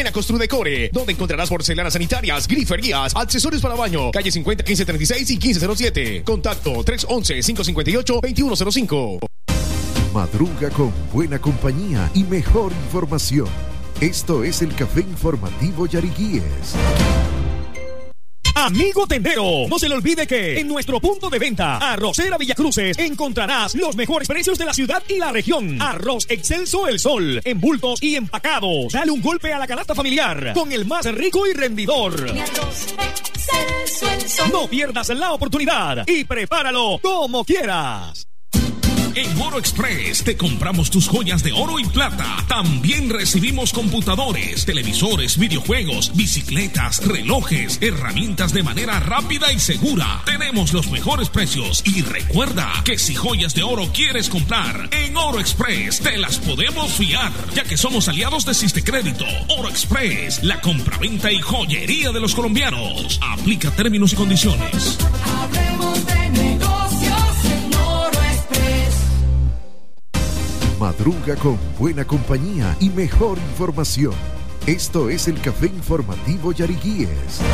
Ven a Construdecore, donde encontrarás porcelanas sanitarias, griferías, accesorios para baño. Calle 50, 1536 y 1507. Contacto 311-558-2105. Madruga con buena compañía y mejor información. Esto es el Café Informativo Yariguíes. Amigo tendero, no se le olvide que en nuestro punto de venta, Arrocera Villacruces, encontrarás los mejores precios de la ciudad y la región. Arroz Excelso El Sol, en bultos y empacados. Dale un golpe a la canasta familiar con el más rico y rendidor. Arroz Excelso El Sol. No pierdas la oportunidad y prepáralo como quieras. En Oro Express te compramos tus joyas de oro y plata. También recibimos computadores, televisores, videojuegos, bicicletas, relojes, herramientas de manera rápida y segura. Tenemos los mejores precios y recuerda que si joyas de oro quieres comprar, en Oro Express te las podemos fiar, ya que somos aliados de Sistecrédito. Oro Express, la compraventa y joyería de los colombianos. Aplica términos y condiciones. Hablemos de negocios en Oro Express. Madruga con buena compañía y mejor información. Esto es el Café Informativo Yariguíes.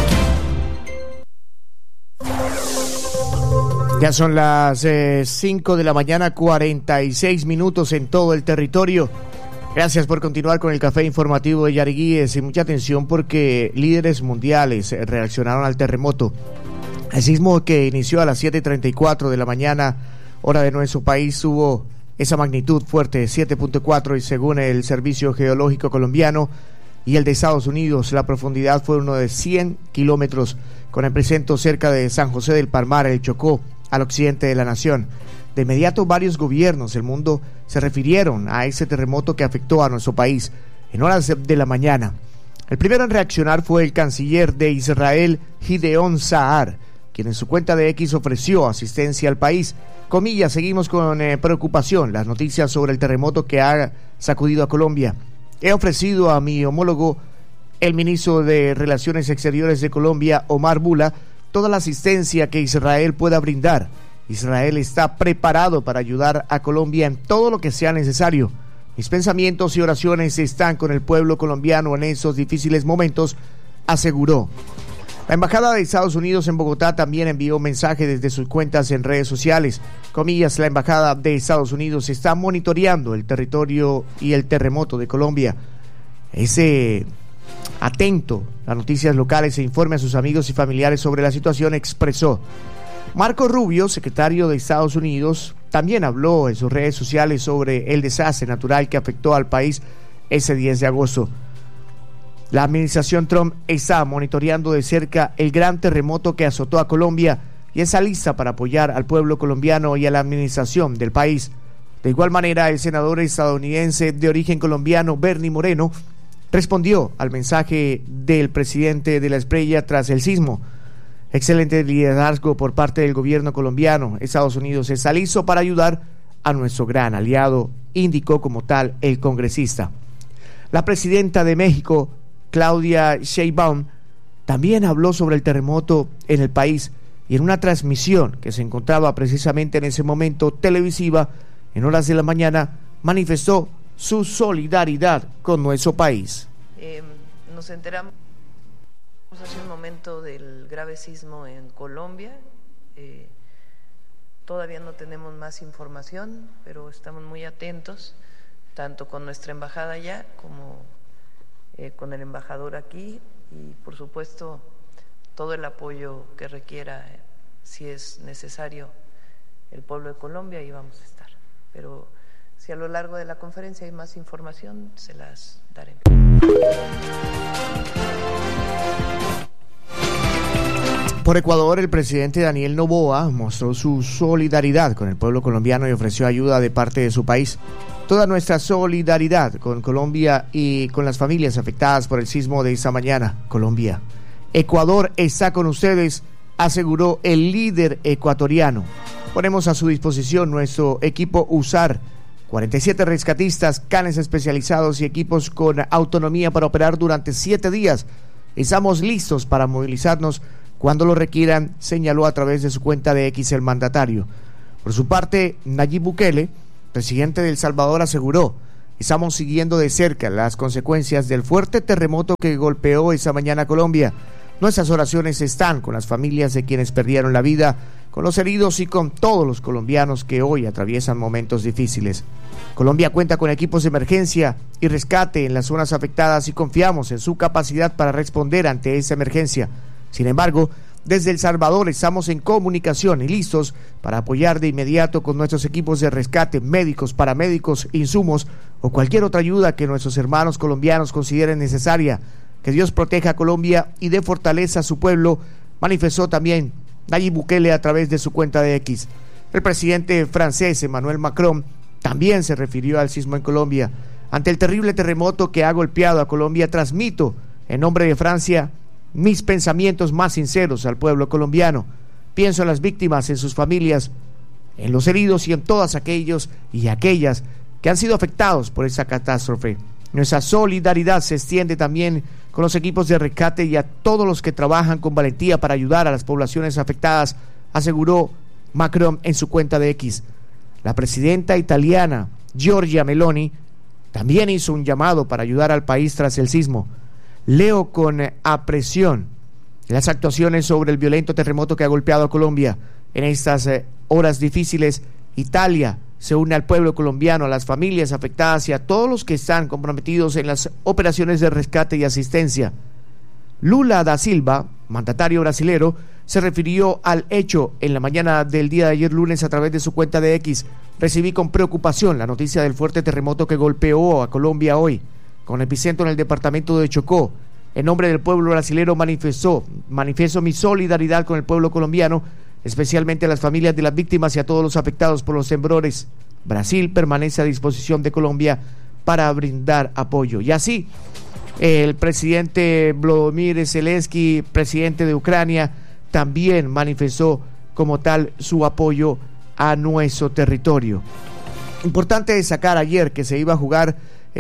Ya son las 5 de la mañana, 46 minutos en todo el territorio. Gracias por continuar con el Café Informativo de Yariguíes y mucha atención porque líderes mundiales reaccionaron al terremoto. El sismo que inició a las 7:34 de la mañana, hora de nuestro país, tuvo esa magnitud fuerte, 7.4, y según el Servicio Geológico Colombiano y el de Estados Unidos, la profundidad fue uno de 100 kilómetros, con epicentro cerca de San José del Palmar, el Chocó, al occidente de la nación. De inmediato, varios gobiernos del mundo se refirieron a ese terremoto que afectó a nuestro país en horas de la mañana. El primero en reaccionar fue el canciller de Israel, Gideon Saar, quien en su cuenta de X ofreció asistencia al país. Comillas, seguimos con preocupación las noticias sobre el terremoto que ha sacudido a Colombia. He ofrecido a mi homólogo, el ministro de Relaciones Exteriores de Colombia, Omar Bula, toda la asistencia que Israel pueda brindar. Israel está preparado para ayudar a Colombia en todo lo que sea necesario. Mis pensamientos y oraciones están con el pueblo colombiano en esos difíciles momentos, aseguró. La Embajada de Estados Unidos en Bogotá también envió un mensaje desde sus cuentas en redes sociales. Comillas, la Embajada de Estados Unidos está monitoreando el territorio y el terremoto de Colombia. Atento a noticias locales e informe a sus amigos y familiares sobre la situación, expresó. Marco Rubio, secretario de Estados Unidos, también habló en sus redes sociales sobre el desastre natural que afectó al país ese 10 de agosto. La administración Trump está monitoreando de cerca el gran terremoto que azotó a Colombia y está lista para apoyar al pueblo colombiano y a la administración del país. De igual manera, el senador estadounidense de origen colombiano, Bernie Moreno, respondió al mensaje del presidente de la Espriella tras el sismo. Excelente liderazgo por parte del gobierno colombiano. Estados Unidos está listo para ayudar a nuestro gran aliado, indicó como tal el congresista. La presidenta de México, Claudia Sheinbaum, también habló sobre el terremoto en el país y en una transmisión que se encontraba precisamente en ese momento televisiva, en horas de la mañana, manifestó su solidaridad con nuestro país. Nos enteramos hace un momento del grave sismo en Colombia. Todavía no tenemos más información, pero estamos muy atentos, tanto con nuestra embajada allá como con el embajador aquí, y por supuesto todo el apoyo que requiera, si es necesario, el pueblo de Colombia, ahí vamos a estar. Pero si a lo largo de la conferencia hay más información, se las daremos. Por Ecuador, el presidente Daniel Noboa mostró su solidaridad con el pueblo colombiano y ofreció ayuda de parte de su país. Toda nuestra solidaridad con Colombia y con las familias afectadas por el sismo de esta mañana. Colombia. Ecuador está con ustedes, aseguró el líder ecuatoriano. Ponemos a su disposición nuestro equipo USAR, 47 rescatistas, canes especializados y equipos con autonomía para operar durante 7 días. Estamos listos para movilizarnos cuando lo requieran, señaló a través de su cuenta de X el mandatario. Por su parte, Nayib Bukele, presidente de El Salvador, aseguró: estamos siguiendo de cerca las consecuencias del fuerte terremoto que golpeó esa mañana a Colombia. Nuestras oraciones están con las familias de quienes perdieron la vida, con los heridos y con todos los colombianos que hoy atraviesan momentos difíciles. Colombia cuenta con equipos de emergencia y rescate en las zonas afectadas y confiamos en su capacidad para responder ante esa emergencia. Sin embargo, desde El Salvador estamos en comunicación y listos para apoyar de inmediato con nuestros equipos de rescate, médicos, paramédicos, insumos o cualquier otra ayuda que nuestros hermanos colombianos consideren necesaria. Que Dios proteja a Colombia y dé fortaleza a su pueblo, manifestó también Nayib Bukele a través de su cuenta de X. El presidente francés Emmanuel Macron también se refirió al sismo en Colombia. Ante el terrible terremoto que ha golpeado a Colombia, transmito en nombre de Francia mis pensamientos más sinceros al pueblo colombiano. Pienso en las víctimas, en sus familias, en los heridos y en todos aquellos y aquellas que han sido afectados por esta catástrofe. Nuestra solidaridad se extiende también con los equipos de rescate y a todos los que trabajan con valentía para ayudar a las poblaciones afectadas, aseguró Macron en su cuenta de X. La presidenta italiana Giorgia Meloni también hizo un llamado para ayudar al país tras el sismo. Leo con apreciación las actuaciones sobre el violento terremoto que ha golpeado a Colombia. En estas horas difíciles, Italia se une al pueblo colombiano, a las familias afectadas y a todos los que están comprometidos en las operaciones de rescate y asistencia. Lula da Silva, mandatario brasilero, se refirió al hecho en la mañana del día de ayer lunes a través de su cuenta de X. Recibí con preocupación la noticia del fuerte terremoto que golpeó a Colombia hoy, con epicentro en el departamento de Chocó. En nombre del pueblo brasilero manifiesto mi solidaridad con el pueblo colombiano, especialmente a las familias de las víctimas y a todos los afectados por los temblores. Brasil permanece a disposición de Colombia para brindar apoyo. Y así, el presidente Volodymyr Zelensky, presidente de Ucrania, también manifestó como tal su apoyo a nuestro territorio. Importante destacar ayer que se iba a jugar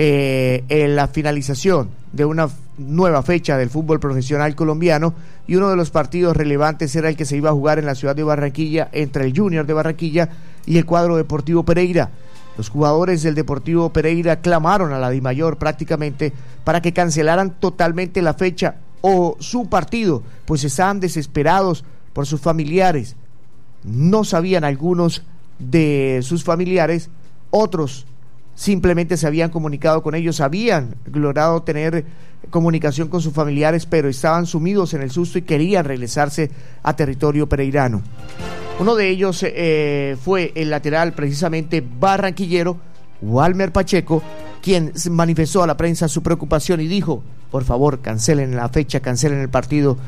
en la finalización de una nueva fecha del fútbol profesional colombiano, y uno de los partidos relevantes era el que se iba a jugar en la ciudad de Barranquilla entre el Junior de Barranquilla y el cuadro Deportivo Pereira. Los jugadores del Deportivo Pereira clamaron a la DIMAYOR prácticamente para que cancelaran totalmente la fecha o su partido, pues estaban desesperados por sus familiares. No sabían algunos de sus familiares, otros simplemente se habían comunicado con ellos, habían logrado tener comunicación con sus familiares, pero estaban sumidos en el susto y querían regresarse a territorio pereirano. Uno de ellos fue el lateral precisamente barranquillero, Walmer Pacheco, quien manifestó a la prensa su preocupación y dijo: por favor, cancelen la fecha, cancelen el partido,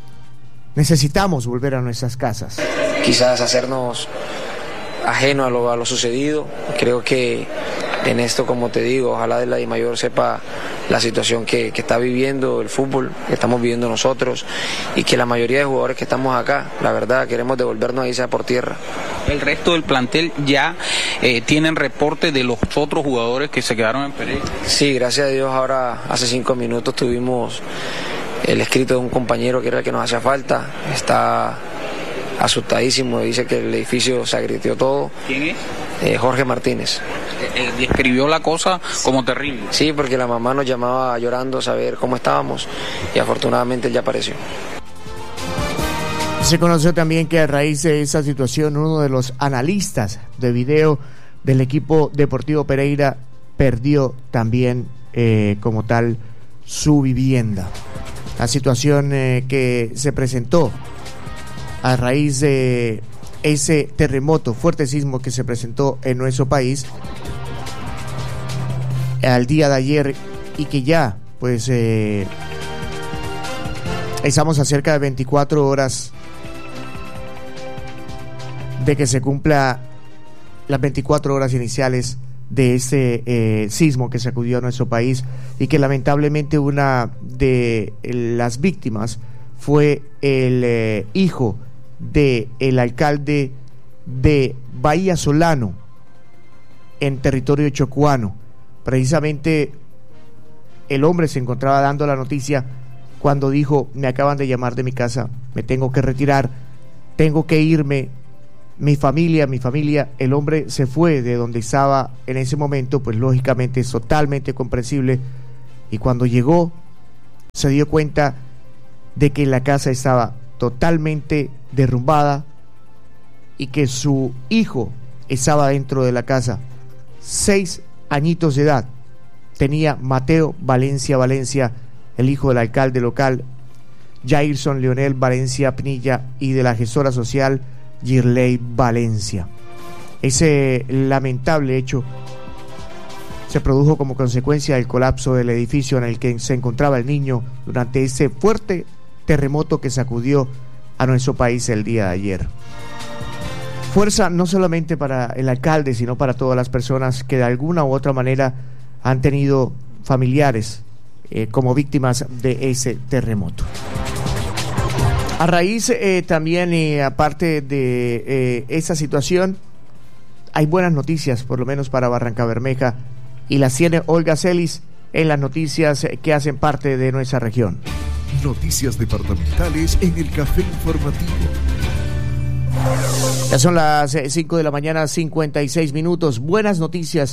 necesitamos volver a nuestras casas. Quizás hacernos ajeno a lo sucedido. Creo que en esto, como te digo, ojalá de la DIMAYOR sepa la situación que está viviendo el fútbol, que estamos viviendo nosotros, y que la mayoría de jugadores que estamos acá, la verdad, queremos devolvernos ahí sea por tierra. El resto del plantel ya tienen reporte de los otros jugadores que se quedaron en Pereira. Sí, gracias a Dios, ahora hace 5 minutos tuvimos el escrito de un compañero que era el que nos hacía falta. Está asustadísimo, dice que el edificio se agrieteó todo. ¿Quién es? Jorge Martínez. Describió la cosa como terrible. Sí, porque la mamá nos llamaba llorando a saber cómo estábamos y afortunadamente él ya apareció. Se conoció también que a raíz de esa situación uno de los analistas de video del equipo Deportivo Pereira perdió también como tal su vivienda. La situación que se presentó a raíz de ese terremoto, fuerte sismo que se presentó en nuestro país al día de ayer, y que ya pues estamos a cerca de 24 horas de que se cumpla las 24 horas iniciales de este sismo que sacudió a nuestro país, y que lamentablemente una de las víctimas fue el hijo del alcalde de Bahía Solano, en territorio chocuano. Precisamente el hombre se encontraba dando la noticia cuando dijo: me acaban de llamar de mi casa, me tengo que retirar, tengo que irme, mi familia, el hombre se fue de donde estaba en ese momento, pues lógicamente es totalmente comprensible, y cuando llegó se dio cuenta de que la casa estaba totalmente derrumbada y que su hijo estaba dentro de la casa. 6 añitos de edad tenía Mateo Valencia, el hijo del alcalde local Jairson Leonel Valencia Pinilla y de la gestora social Girley Valencia. Ese lamentable hecho se produjo como consecuencia del colapso del edificio en el que se encontraba el niño durante ese fuerte terremoto que sacudió a nuestro país el día de ayer. Fuerza no solamente para el alcalde, sino para todas las personas que de alguna u otra manera han tenido familiares como víctimas de ese terremoto. A raíz también, aparte de esa situación, hay buenas noticias, por lo menos para Barrancabermeja, y las tiene Olga Celis en las noticias que hacen parte de nuestra región. Noticias departamentales en el Café Informativo. Ya son las 5 de la mañana, 56 minutos. Buenas noticias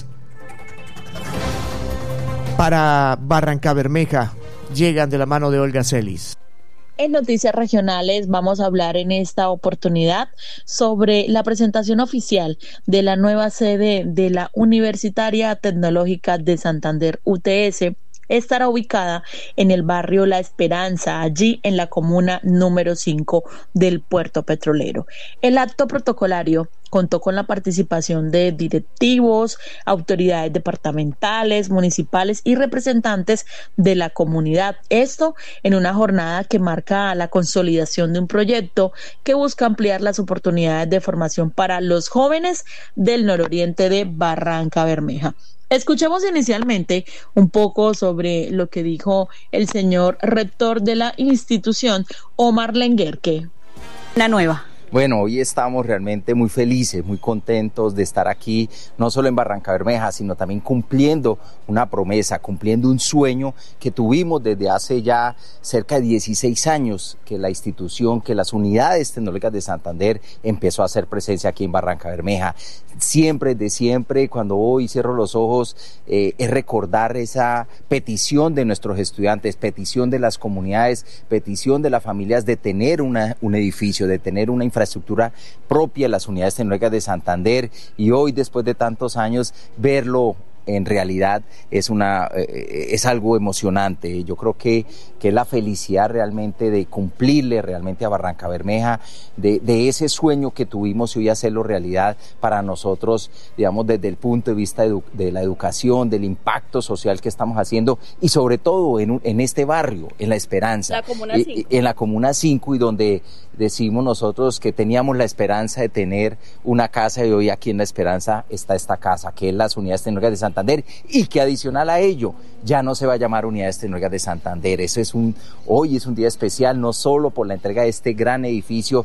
para Barrancabermeja llegan de la mano de Olga Celis. En noticias regionales vamos a hablar en esta oportunidad sobre la presentación oficial de la nueva sede de la Universitaria Tecnológica de Santander, UTS. Estará ubicada en el barrio La Esperanza, allí en la comuna número 5 del Puerto Petrolero. El acto protocolario contó con la participación de directivos, autoridades departamentales, municipales y representantes de la comunidad. Esto en una jornada que marca la consolidación de un proyecto que busca ampliar las oportunidades de formación para los jóvenes del nororiente de Barrancabermeja. Escuchemos inicialmente un poco sobre lo que dijo el señor rector de la institución, Omar Lenguerque. La nueva. Bueno, hoy estamos realmente muy felices, muy contentos de estar aquí, no solo en Barrancabermeja, sino también cumpliendo una promesa, cumpliendo un sueño que tuvimos desde hace ya cerca de 16 años, que la institución, que las unidades tecnológicas de Santander empezó a hacer presencia aquí en Barrancabermeja. Siempre, de siempre, cuando hoy cierro los ojos, es recordar esa petición de nuestros estudiantes, petición de las comunidades, petición de las familias de tener un edificio, de tener una infraestructura propia en las unidades tecnológicas de Santander, y hoy, después de tantos años, verlo en realidad es algo emocionante. Yo creo que es la felicidad realmente de cumplirle realmente a Barrancabermeja, de ese sueño que tuvimos y hoy hacerlo realidad para nosotros, digamos, desde el punto de vista de la educación, del impacto social que estamos haciendo, y sobre todo en este barrio, en La Esperanza, la Comuna 5. En la Comuna 5, y donde decimos nosotros que teníamos la esperanza de tener una casa, y hoy aquí en La Esperanza está esta casa, que es las Unidades Tecnológicas de Santander, y que adicional a ello ya no se va a llamar Unidades Tecnológicas de Santander. Hoy es un día especial, no solo por la entrega de este gran edificio,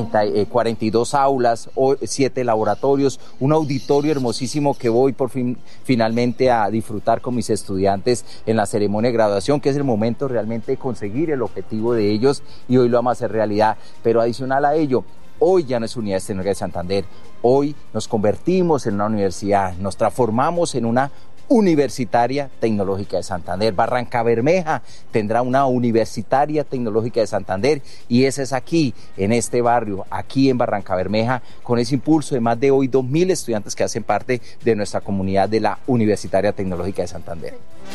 42 aulas, 7 laboratorios, un auditorio hermosísimo que voy finalmente a disfrutar con mis estudiantes en la ceremonia de graduación, que es el momento realmente de conseguir el objetivo de ellos, y hoy lo vamos a hacer realidad. Pero adicional a ello, hoy ya no es Unidades Tecnológicas de Santander, hoy nos convertimos en una universidad, nos transformamos en una Universitaria Tecnológica de Santander. Barrancabermeja tendrá una Universitaria Tecnológica de Santander, y esa es aquí, en este barrio, aquí en Barrancabermeja, con ese impulso de más de hoy 2.000 estudiantes que hacen parte de nuestra comunidad de la Universitaria Tecnológica de Santander.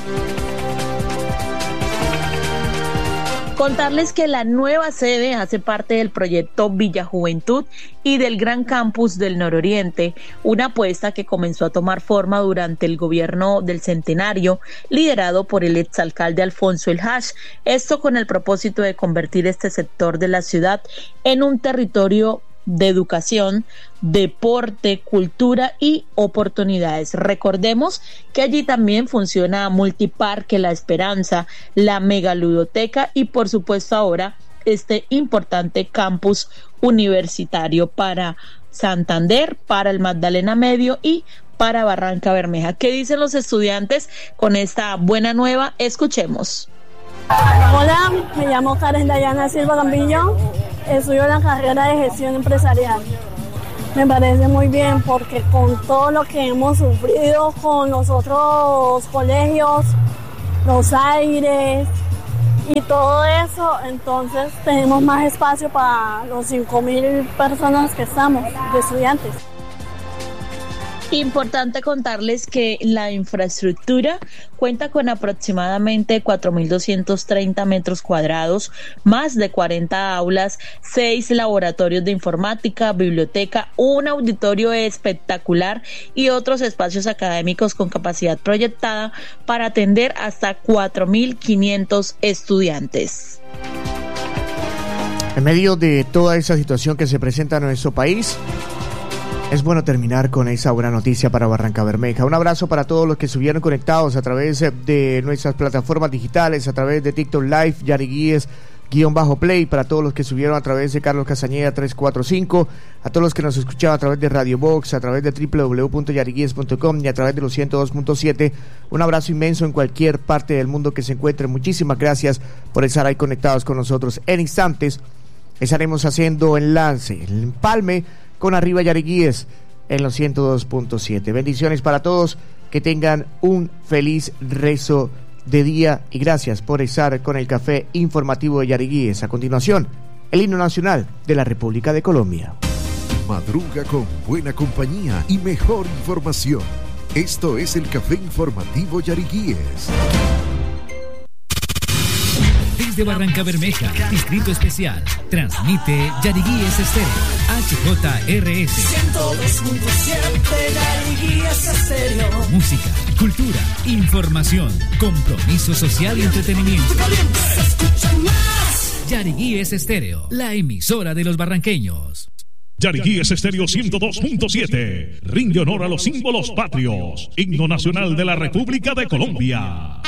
Contarles que la nueva sede hace parte del proyecto Villa Juventud y del Gran Campus del Nororiente, una apuesta que comenzó a tomar forma durante el gobierno del centenario, liderado por el exalcalde Alfonso El Hash, esto con el propósito de convertir este sector de la ciudad en un territorio de educación, deporte, cultura y oportunidades. Recordemos que allí también funciona Multiparque La Esperanza, la megaludoteca y por supuesto ahora este importante campus universitario para Santander, para el Magdalena Medio y para Barrancabermeja. ¿Qué dicen los estudiantes con esta buena nueva? Escuchemos. Hola, me llamo Karen Dayana Silva Gambillo, estudio la carrera de gestión empresarial. Me parece muy bien porque con todo lo que hemos sufrido con los otros colegios, los aires y todo eso, entonces tenemos más espacio para los 5.000 personas que estamos, de estudiantes. Importante contarles que la infraestructura cuenta con aproximadamente 4.230 metros cuadrados, más de 40 aulas, 6 laboratorios de informática, biblioteca, un auditorio espectacular y otros espacios académicos con capacidad proyectada para atender hasta 4.500 estudiantes. En medio de toda esa situación que se presenta en nuestro país, es bueno terminar con esa buena noticia para Barrancabermeja. Un abrazo para todos los que estuvieron conectados a través de nuestras plataformas digitales, a través de TikTok Live, Yariguíes_Play, para todos los que subieron a través de Carlos Castañeda 345, a todos los que nos escuchaban a través de Radio Box, a través de www.yariguíes.com y a través de los 102.7. Un abrazo inmenso en cualquier parte del mundo que se encuentren. Muchísimas gracias por estar ahí conectados con nosotros. En instantes estaremos haciendo enlace, el empalme con Arriba Yariguíes en los 102.7. Bendiciones para todos, que tengan un feliz resto de día y gracias por estar con el café informativo de Yariguíes. A continuación, el himno nacional de la República de Colombia. Madruga con buena compañía y mejor información. Esto es el café informativo Yariguíes. Desde Barrancabermeja, Distrito Especial, transmite Yariguíes Estéreo, HJRS. 102.7 Yariguíes Estéreo. Música, cultura, información, compromiso social y entretenimiento. Yariguíes Estéreo, la emisora de los barranqueños. Yariguíes Estéreo 102.7 rinde honor a los símbolos patrios, himno nacional de la República de Colombia.